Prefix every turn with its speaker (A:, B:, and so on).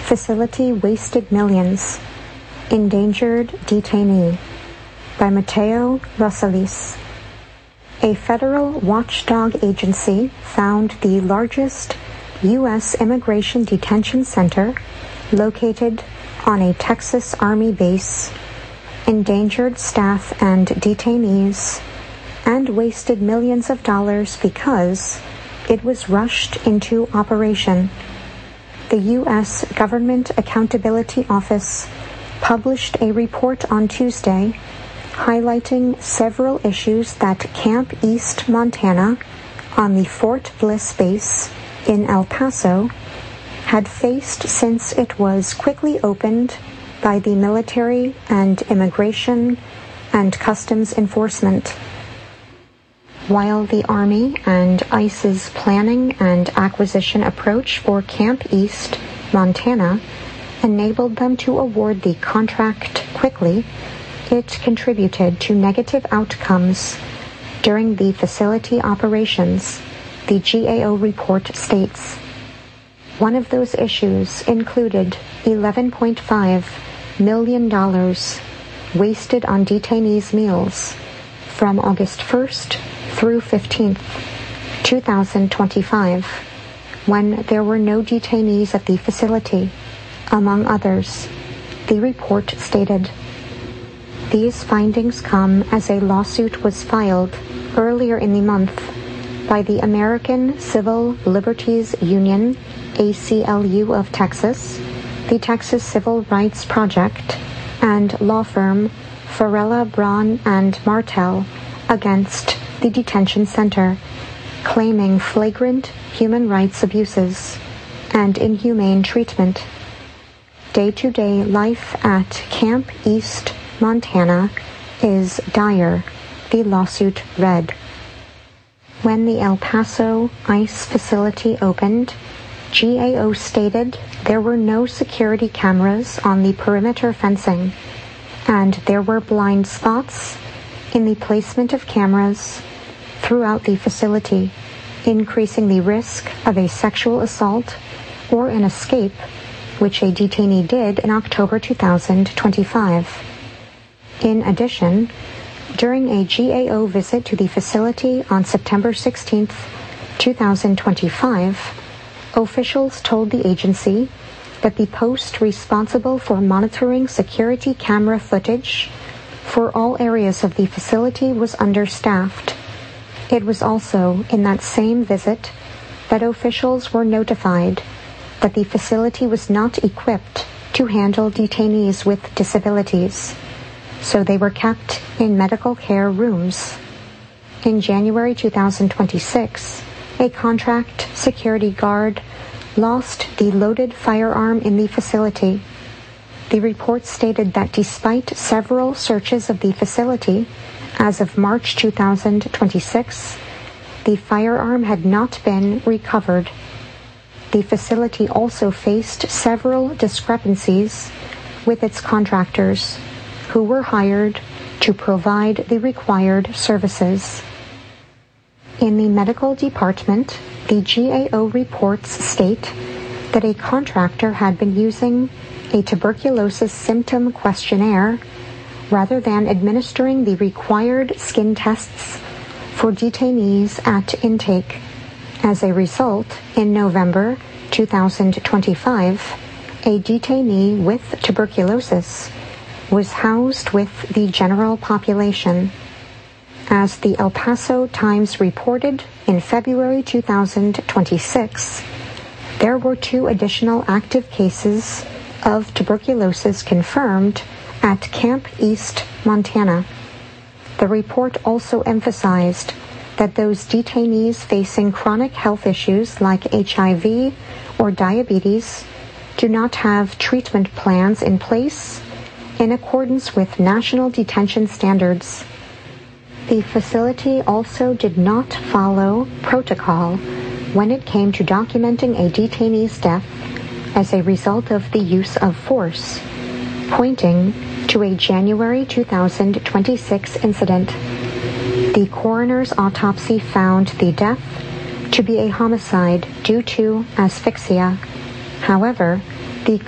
A: Facility Wasted Millions. Endangered Detainee by Mateo Rosalis. A federal watchdog agency found the largest U.S. immigration detention center located on a Texas Army base, endangered staff and detainees, and wasted millions of dollars because it was rushed into operation. The U.S. Government Accountability Office published a report on Tuesday highlighting several issues that Camp East Montana on the Fort Bliss base in El Paso had faced since it was quickly opened by the military and immigration and customs enforcement. While the Army and ICE's planning and acquisition approach for Camp East Montana enabled them to award the contract quickly, it contributed to negative outcomes during the facility operations, the GAO report states. One of those issues included $11.5 million wasted on detainees' meals from August 1st through 15th, 2025, when there were no detainees at the facility, among others, the report stated. These findings come as a lawsuit was filed earlier in the month by the American Civil Liberties Union, ACLU of Texas, the Texas Civil Rights Project, and law firm Farella, Braun and Martel against the detention center, claiming flagrant human rights abuses and inhumane treatment. Day-to-day life at Camp East Montana is dire, the lawsuit read. When the El Paso ICE facility opened, GAO stated there were no security cameras on the perimeter fencing, and there were blind spots in the placement of cameras throughout the facility, increasing the risk of a sexual assault or an escape, which a detainee did in October 2025. In addition, during a GAO visit to the facility on September 16, 2025, officials told the agency that the post responsible for monitoring security camera footage for all areas of the facility was understaffed. It was also in that same visit that officials were notified that the facility was not equipped to handle detainees with disabilities, so they were kept in medical care rooms. In January 2026, a contract security guard lost the loaded firearm in the facility. The report stated that despite several searches of the facility, as of March 2026, the firearm had not been recovered. The facility also faced several discrepancies with its contractors, who were hired to provide the required services. In the medical department, the GAO reports state that a contractor had been using a tuberculosis symptom questionnaire rather than administering the required skin tests for detainees at intake. As a result, in November 2025, a detainee with tuberculosis was housed with the general population. As the El Paso Times reported in February 2026, there were 2 additional active cases of tuberculosis confirmed at Camp East Montana. The report also emphasized that those detainees facing chronic health issues like HIV or diabetes do not have treatment plans in place in accordance with national detention standards. The facility also did not follow protocol when it came to documenting a detainee's death as a result of the use of force, pointing to a January 2026 incident. The coroner's autopsy found the death to be a homicide due to asphyxia. However,